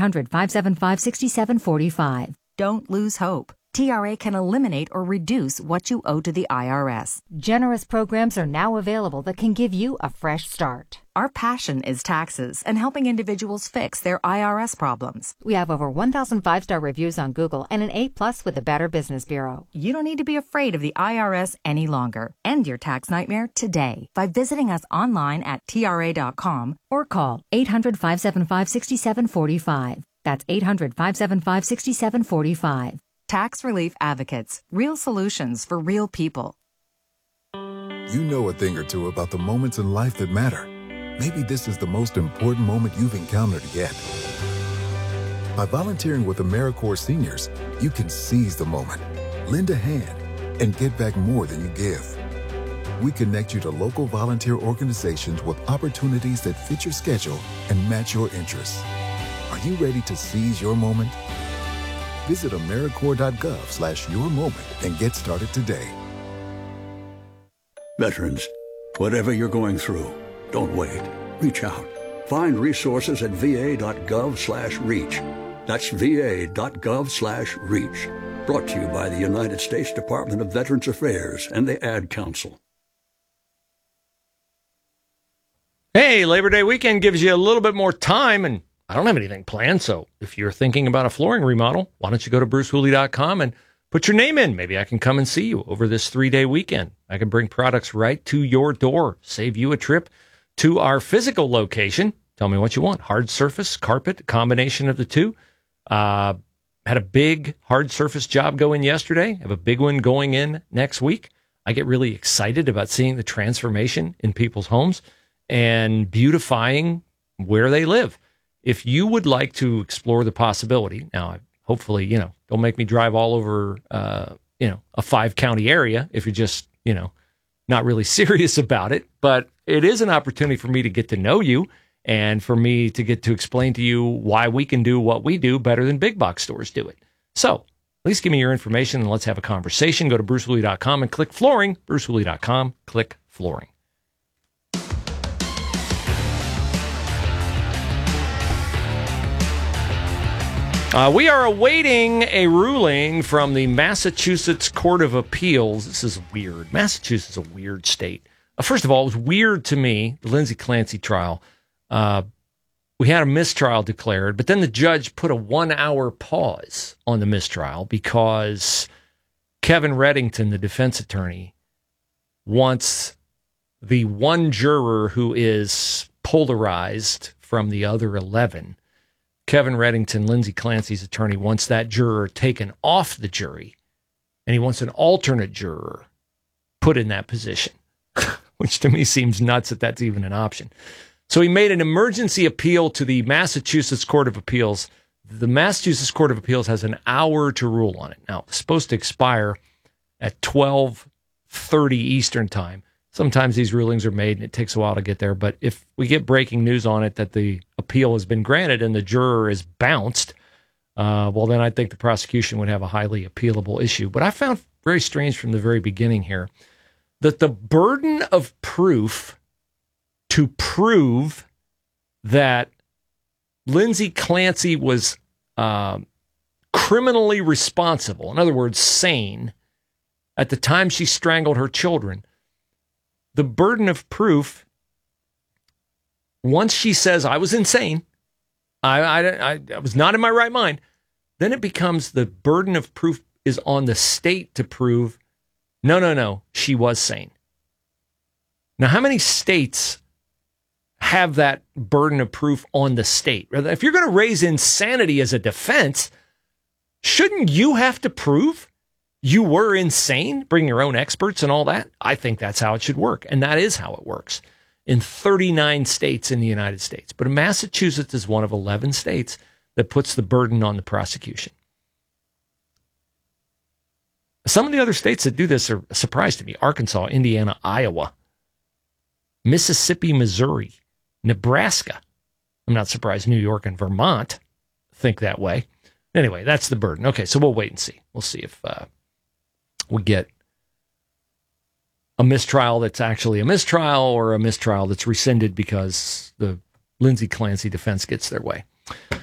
800-575-6745. Don't lose hope. TRA can eliminate or reduce what you owe to the IRS. Generous programs are now available that can give you a fresh start. Our passion is taxes and helping individuals fix their IRS problems. We have over 1,000 5-star reviews on Google and an A+ with the Better Business Bureau. You don't need to be afraid of the IRS any longer. End your tax nightmare today by visiting us online at TRA.com or call 800-575-6745. That's 800-575-6745. Tax Relief Advocates. Real solutions for real people. You know a thing or two about the moments in life that matter. Maybe this is the most important moment you've encountered yet. By volunteering with AmeriCorps Seniors, you can seize the moment, lend a hand, and get back more than you give. We connect you to local volunteer organizations with opportunities that fit your schedule and match your interests. Are you ready to seize your moment? Visit AmeriCorps.gov/yourmoment and get started today. Veterans, whatever you're going through, don't wait. Reach out. Find resources at va.gov/reach. That's va.gov/reach. Brought to you by the United States Department of Veterans Affairs and the Ad Council. Hey, Labor Day weekend gives you a little bit more time, and I don't have anything planned, so if you're thinking about a flooring remodel, why don't you go to brucehooley.com and put your name in. Maybe I can come and see you over this 3-day weekend. I can bring products right to your door, save you a trip to our physical location. Tell me what you want. Hard surface, carpet, combination of the two. Had a big hard surface job go in yesterday. Have a big one going in next week. I get really excited about seeing the transformation in people's homes and beautifying where they live. If you would like to explore the possibility, now, hopefully, don't make me drive all over, a 5-county area if you're just, not really serious about it. But it is an opportunity for me to get to know you and for me to get to explain to you why we can do what we do better than big box stores do it. So at least give me your information and let's have a conversation. Go to brucehooley.com and click flooring. brucehooley.com, click flooring. We are awaiting a ruling from the Massachusetts Court of Appeals. This is weird. Massachusetts is a weird state. First of all, it was weird to me, the Lindsay Clancy trial. We had a mistrial declared, but then the judge put a 1-hour pause on the mistrial because Kevin Reddington, the defense attorney, wants the one juror who is polarized from the other 11. Kevin Reddington, Lindsay Clancy's attorney, wants that juror taken off the jury, and he wants an alternate juror put in that position, which to me seems nuts that that's even an option. So he made an emergency appeal to the Massachusetts Court of Appeals. The Massachusetts Court of Appeals has an hour to rule on it. Now, it's supposed to expire at 12:30 Eastern time. Sometimes these rulings are made and it takes a while to get there. But if we get breaking news on it that the appeal has been granted and the juror is bounced, well, then I think the prosecution would have a highly appealable issue. But I found very strange from the very beginning here that the burden of proof to prove that Lindsay Clancy was criminally responsible, in other words, sane, at the time she strangled her children, the burden of proof, once she says, I was insane, I was not in my right mind, then it becomes the burden of proof is on the state to prove, no, she was sane. Now, how many states have that burden of proof on the state? If you're going to raise insanity as a defense, shouldn't you have to prove you were insane, bring your own experts and all that? I think that's how it should work. And that is how it works in 39 states in the United States. But Massachusetts is one of 11 states that puts the burden on the prosecution. Some of the other states that do this are a surprise to me. Arkansas, Indiana, Iowa, Mississippi, Missouri, Nebraska. I'm not surprised New York and Vermont think that way. Anyway, that's the burden. Okay, so we'll wait and see. We'll see if we get a mistrial that's actually a mistrial or a mistrial that's rescinded because the Lindsay Clancy defense gets their way.